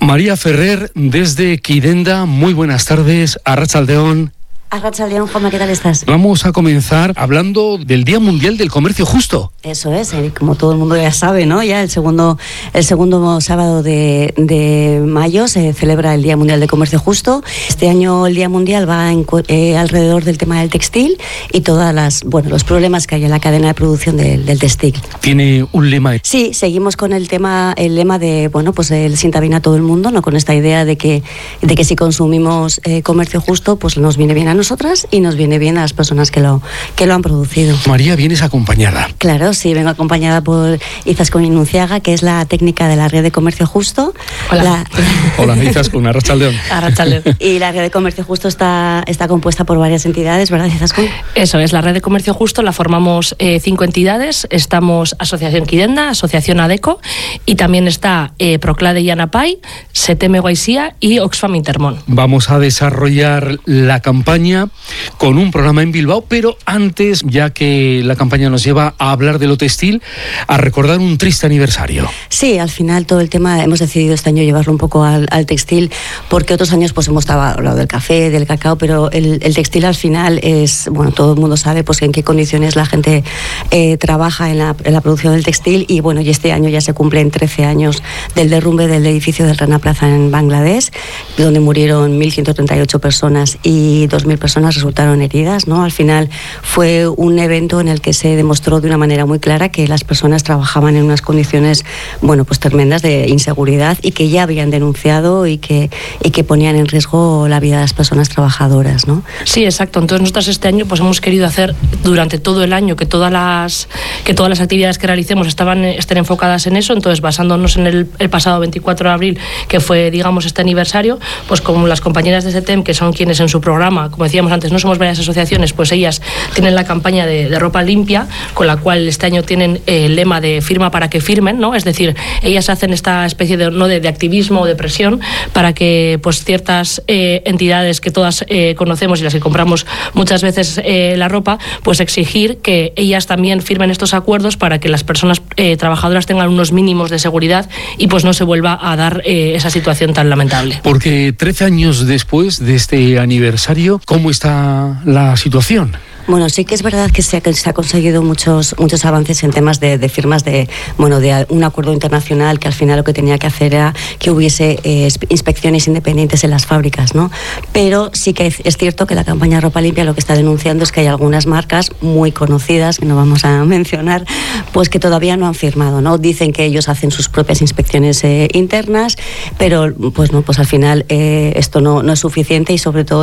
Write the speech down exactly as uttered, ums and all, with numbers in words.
María Ferrer, desde Quidenda, muy buenas tardes, Arratsaldeon. Arratsaldeon, Juanma, ¿qué tal estás? Vamos a comenzar hablando del Día Mundial del Comercio Justo. Eso es, eh, como todo el mundo ya sabe, ¿no? Ya el segundo, el segundo sábado de, de mayo se celebra el Día Mundial del Comercio Justo. Este año el Día Mundial va en, eh, alrededor del tema del textil y todas las, bueno, los problemas que hay en la cadena de producción del, del textil. ¿Tiene un lema? Sí, seguimos con el tema, el lema de, bueno, pues el sienta bien a todo el mundo, ¿no? Con esta idea de que, de que si consumimos eh, comercio justo, pues nos viene bien a nosotros. nosotras y nos viene bien a las personas que lo, que lo han producido. María, ¿vienes acompañada? Claro, sí, vengo acompañada por Izaskun Inunciaga, que es la técnica de la Red de Comercio Justo. Hola. La... Hola, Izaskun, Arratsaldeon. Arratsaldeon. Y la Red de Comercio Justo está, está compuesta por varias entidades, ¿verdad, Izaskun? Eso es, la Red de Comercio Justo la formamos eh, cinco entidades. Estamos Asociación Quidenda, Asociación ADECO, y también está eh, Proclade y Anapai, Seteme Guaisía y Oxfam Intermón. Vamos a desarrollar la campaña con un programa en Bilbao, pero antes, ya que la campaña nos lleva a hablar de lo textil, a recordar un triste aniversario. Sí, al final todo el tema hemos decidido este año llevarlo un poco al, al textil, porque otros años pues hemos hablado del café, del cacao, pero el, el textil al final es, bueno, todo el mundo sabe pues en qué condiciones la gente eh, trabaja en la, en la producción del textil, y bueno, y este año ya se cumplen trece años del derrumbe del edificio del Rana Plaza en Bangladesh, donde murieron mil ciento treinta y ocho personas y dos mil personas resultaron heridas, ¿no? Al final fue un evento en el que se demostró de una manera muy clara que las personas trabajaban en unas condiciones, bueno, pues tremendas de inseguridad, y que ya habían denunciado y que, y que ponían en riesgo la vida de las personas trabajadoras, ¿no? Sí, exacto. Entonces nosotros este año pues hemos querido hacer durante todo el año que todas las que todas las actividades que realicemos estaban estén enfocadas en eso. Entonces, basándonos en el, el pasado veinticuatro de abril, que fue, digamos, este aniversario, pues como las compañeras de SETEM, que son quienes en su programa, como decíamos antes, no somos varias asociaciones, pues ellas tienen la campaña de, de ropa limpia, con la cual este año tienen eh, el lema de firma para que firmen, ¿no? Es decir, ellas hacen esta especie de, ¿no? de, de activismo o de presión para que pues ciertas eh, entidades que todas eh, conocemos y las que compramos muchas veces eh, la ropa, pues exigir que ellas también firmen estos acuerdos para que las personas eh, trabajadoras tengan unos mínimos de seguridad y pues no se vuelva a dar eh, esa situación tan lamentable. Porque trece años después de este aniversario, ¿cómo está la situación? Bueno, sí que es verdad que se ha, que se ha conseguido muchos muchos avances en temas de, de firmas de, bueno, de un acuerdo internacional, que al final lo que tenía que hacer era que hubiese eh, inspecciones independientes en las fábricas, ¿no? Pero sí que es, es cierto que la campaña Ropa Limpia lo que está denunciando es que hay algunas marcas muy conocidas, que no vamos a mencionar, pues que todavía no han firmado, ¿no? Dicen que ellos hacen sus propias inspecciones eh, internas, pero pues no, pues al final eh, esto no, no es suficiente, y sobre todo